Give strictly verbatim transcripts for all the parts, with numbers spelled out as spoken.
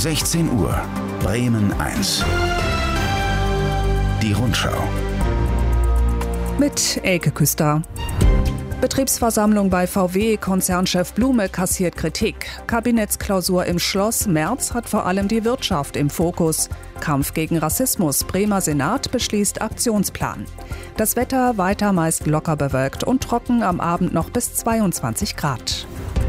sechzehn Uhr, Bremen eins. Die Rundschau. Mit Elke Küster. Betriebsversammlung bei V W, Konzernchef Blume kassiert Kritik. Kabinettsklausur im Schloss, Merz hat vor allem die Wirtschaft im Fokus. Kampf gegen Rassismus, Bremer Senat beschließt Aktionsplan. Das Wetter weiter meist locker bewölkt und trocken, am Abend noch bis zweiundzwanzig Grad.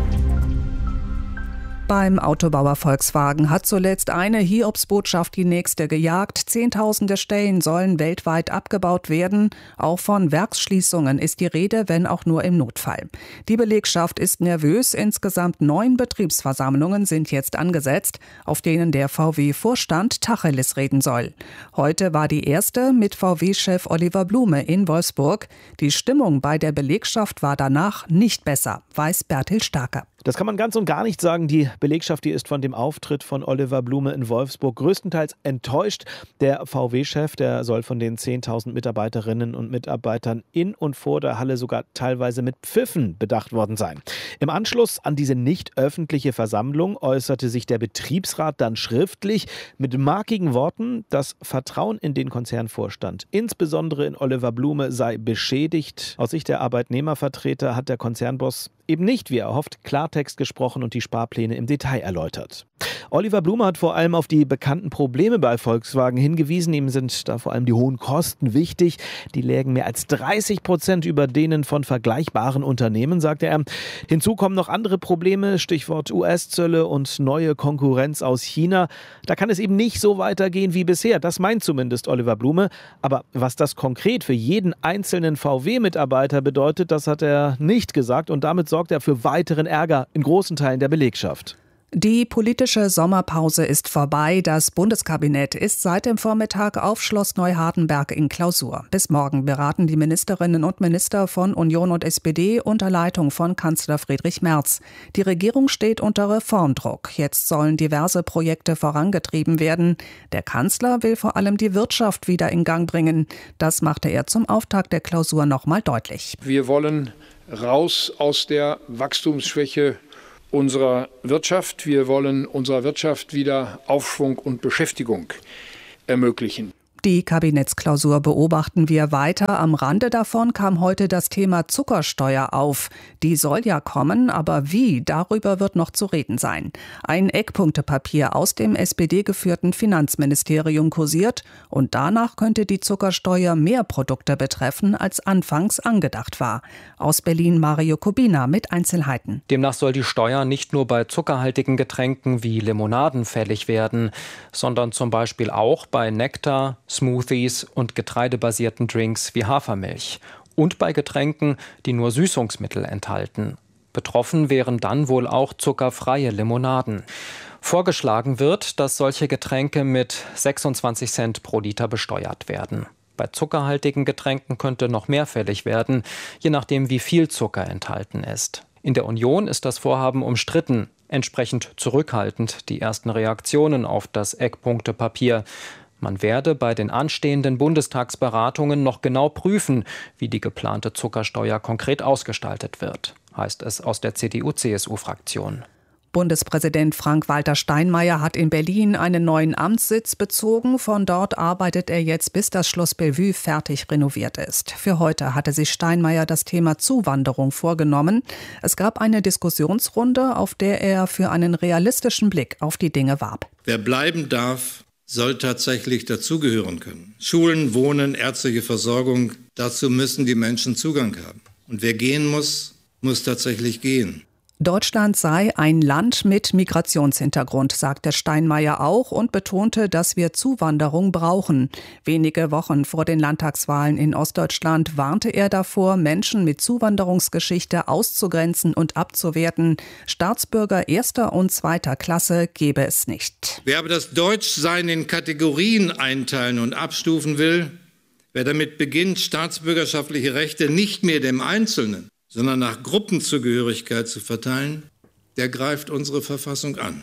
Beim Autobauer Volkswagen hat zuletzt eine Hiobsbotschaft die nächste gejagt. Zehntausende Stellen sollen weltweit abgebaut werden. Auch von Werksschließungen ist die Rede, wenn auch nur im Notfall. Die Belegschaft ist nervös. Insgesamt neun Betriebsversammlungen sind jetzt angesetzt, auf denen der V W-Vorstand Tacheles reden soll. Heute war die erste mit V W-Chef Oliver Blume in Wolfsburg. Die Stimmung bei der Belegschaft war danach nicht besser, weiß Bertil Starke. Das kann man ganz und gar nicht sagen. Die Belegschaft, die ist von dem Auftritt von Oliver Blume in Wolfsburg größtenteils enttäuscht. Der V W-Chef, der soll von den zehntausend Mitarbeiterinnen und Mitarbeitern in und vor der Halle sogar teilweise mit Pfiffen bedacht worden sein. Im Anschluss an diese nicht öffentliche Versammlung äußerte sich der Betriebsrat dann schriftlich mit markigen Worten, das Vertrauen in den Konzernvorstand, insbesondere in Oliver Blume, sei beschädigt. Aus Sicht der Arbeitnehmervertreter hat der Konzernboss eben nicht, wie er hofft, Klartext gesprochen und die Sparpläne im Detail erläutert. Oliver Blume hat vor allem auf die bekannten Probleme bei Volkswagen hingewiesen. Ihm sind da vor allem die hohen Kosten wichtig. Die lägen mehr als dreißig Prozent über denen von vergleichbaren Unternehmen, sagte er. Hinzu kommen noch andere Probleme, Stichwort U S-Zölle und neue Konkurrenz aus China. Da kann es eben nicht so weitergehen wie bisher. Das meint zumindest Oliver Blume. Aber was das konkret für jeden einzelnen V W-Mitarbeiter bedeutet, das hat er nicht gesagt. Und damit sorgt er für weiteren Ärger in großen Teilen der Belegschaft. Die politische Sommerpause ist vorbei. Das Bundeskabinett ist seit dem Vormittag auf Schloss Neuhardenberg in Klausur. Bis morgen beraten die Ministerinnen und Minister von Union und S P D unter Leitung von Kanzler Friedrich Merz. Die Regierung steht unter Reformdruck. Jetzt sollen diverse Projekte vorangetrieben werden. Der Kanzler will vor allem die Wirtschaft wieder in Gang bringen. Das machte er zum Auftakt der Klausur nochmal deutlich. Wir wollen raus aus der Wachstumsschwäche unserer Wirtschaft. Wir wollen unserer Wirtschaft wieder Aufschwung und Beschäftigung ermöglichen. Die Kabinettsklausur beobachten wir weiter. Am Rande davon kam heute das Thema Zuckersteuer auf. Die soll ja kommen, aber wie, darüber wird noch zu reden sein. Ein Eckpunktepapier aus dem S P D-geführten Finanzministerium kursiert und danach könnte die Zuckersteuer mehr Produkte betreffen, als anfangs angedacht war. Aus Berlin Mario Kubina mit Einzelheiten. Demnach soll die Steuer nicht nur bei zuckerhaltigen Getränken wie Limonaden fällig werden, sondern zum Beispiel auch bei Nektar, Smoothies und getreidebasierten Drinks wie Hafermilch und bei Getränken, die nur Süßungsmittel enthalten. Betroffen wären dann wohl auch zuckerfreie Limonaden. Vorgeschlagen wird, dass solche Getränke mit sechsundzwanzig Cent pro Liter besteuert werden. Bei zuckerhaltigen Getränken könnte noch mehr fällig werden, je nachdem wie viel Zucker enthalten ist. In der Union ist das Vorhaben umstritten, entsprechend zurückhaltend die ersten Reaktionen auf das Eckpunktepapier. Man werde bei den anstehenden Bundestagsberatungen noch genau prüfen, wie die geplante Zuckersteuer konkret ausgestaltet wird, heißt es aus der C D U C S U-Fraktion. Bundespräsident Frank-Walter Steinmeier hat in Berlin einen neuen Amtssitz bezogen. Von dort arbeitet er jetzt, bis das Schloss Bellevue fertig renoviert ist. Für heute hatte sich Steinmeier das Thema Zuwanderung vorgenommen. Es gab eine Diskussionsrunde, auf der er für einen realistischen Blick auf die Dinge warb. Wer bleiben darf, soll tatsächlich dazugehören können. Schulen, Wohnen, ärztliche Versorgung, dazu müssen die Menschen Zugang haben. Und wer gehen muss, muss tatsächlich gehen. Deutschland sei ein Land mit Migrationshintergrund, sagte Steinmeier auch und betonte, dass wir Zuwanderung brauchen. Wenige Wochen vor den Landtagswahlen in Ostdeutschland warnte er davor, Menschen mit Zuwanderungsgeschichte auszugrenzen und abzuwerten. Staatsbürger erster und zweiter Klasse gebe es nicht. Wer aber das Deutschsein in Kategorien einteilen und abstufen will, wer damit beginnt, staatsbürgerschaftliche Rechte nicht mehr dem Einzelnen, sondern nach Gruppenzugehörigkeit zu verteilen, der greift unsere Verfassung an.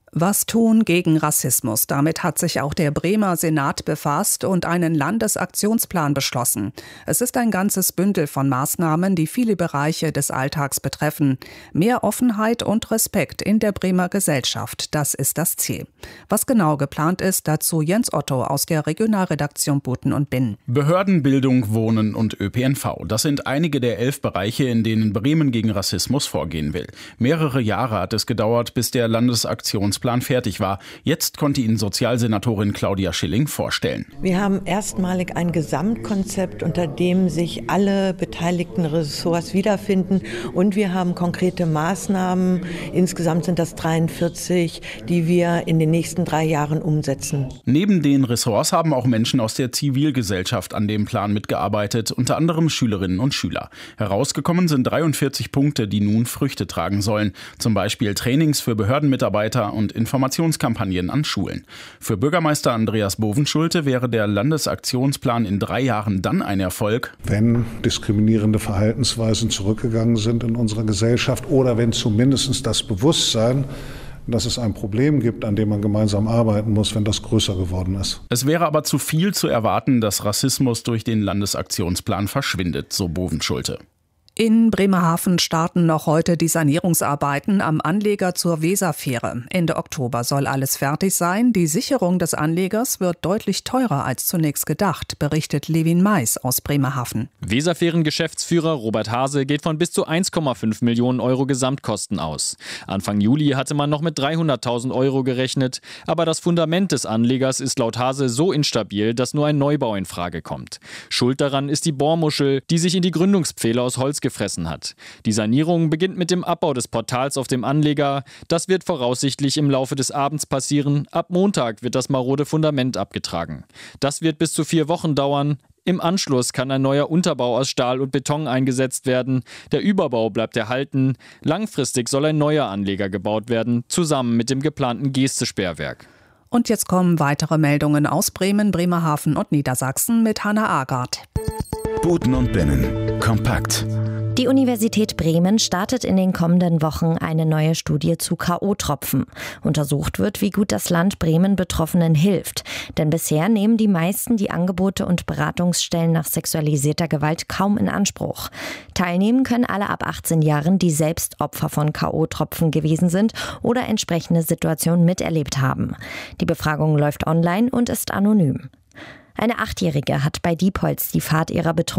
Was tun gegen Rassismus? Damit hat sich auch der Bremer Senat befasst und einen Landesaktionsplan beschlossen. Es ist ein ganzes Bündel von Maßnahmen, die viele Bereiche des Alltags betreffen. Mehr Offenheit und Respekt in der Bremer Gesellschaft, das ist das Ziel. Was genau geplant ist, dazu Jens Otto aus der Regionalredaktion Buten und Binnen. Behörden, Bildung, Wohnen und Ö P N V. Das sind einige der elf Bereiche, in denen Bremen gegen Rassismus vorgehen will. Mehrere Jahre hat es gedauert, bis der Landesaktionsplan Plan fertig war. Jetzt konnte ihn Sozialsenatorin Claudia Schilling vorstellen. Wir haben erstmalig ein Gesamtkonzept, unter dem sich alle beteiligten Ressorts wiederfinden, und wir haben konkrete Maßnahmen. Insgesamt sind das dreiundvierzig, die wir in den nächsten drei Jahren umsetzen. Neben den Ressorts haben auch Menschen aus der Zivilgesellschaft an dem Plan mitgearbeitet, unter anderem Schülerinnen und Schüler. Herausgekommen sind dreiundvierzig Punkte, die nun Früchte tragen sollen. Zum Beispiel Trainings für Behördenmitarbeiter und Informationskampagnen an Schulen. Für Bürgermeister Andreas Bovenschulte wäre der Landesaktionsplan in drei Jahren dann ein Erfolg, wenn diskriminierende Verhaltensweisen zurückgegangen sind in unserer Gesellschaft oder wenn zumindest das Bewusstsein, dass es ein Problem gibt, an dem man gemeinsam arbeiten muss, wenn das größer geworden ist. Es wäre aber zu viel zu erwarten, dass Rassismus durch den Landesaktionsplan verschwindet, so Bovenschulte. In Bremerhaven starten noch heute die Sanierungsarbeiten am Anleger zur Weserfähre. Ende Oktober soll alles fertig sein. Die Sicherung des Anlegers wird deutlich teurer als zunächst gedacht, berichtet Levin Mais aus Bremerhaven. Weserfähren-Geschäftsführer Robert Hase geht von bis zu eins Komma fünf Millionen Euro Gesamtkosten aus. Anfang Juli hatte man noch mit dreihunderttausend Euro gerechnet, aber das Fundament des Anlegers ist laut Hase so instabil, dass nur ein Neubau in Frage kommt. Schuld daran ist die Bohrmuschel, die sich in die Gründungspfähle aus Holz gefressen hat. Die Sanierung beginnt mit dem Abbau des Portals auf dem Anleger. Das wird voraussichtlich im Laufe des Abends passieren. Ab Montag wird das marode Fundament abgetragen. Das wird bis zu vier Wochen dauern. Im Anschluss kann ein neuer Unterbau aus Stahl und Beton eingesetzt werden. Der Überbau bleibt erhalten. Langfristig soll ein neuer Anleger gebaut werden, zusammen mit dem geplanten Gestesperrwerk. Und jetzt kommen weitere Meldungen aus Bremen, Bremerhaven und Niedersachsen mit Hanna Agard. Buten und Binnen. Kompakt. Die Universität Bremen startet in den kommenden Wochen eine neue Studie zu K O-Tropfen. Untersucht wird, wie gut das Land Bremen Betroffenen hilft. Denn bisher nehmen die meisten die Angebote und Beratungsstellen nach sexualisierter Gewalt kaum in Anspruch. Teilnehmen können alle ab achtzehn Jahren, die selbst Opfer von K O-Tropfen gewesen sind oder entsprechende Situationen miterlebt haben. Die Befragung läuft online und ist anonym. Eine Achtjährige hat bei Diepholz die Fahrt ihrer Betrunkenheit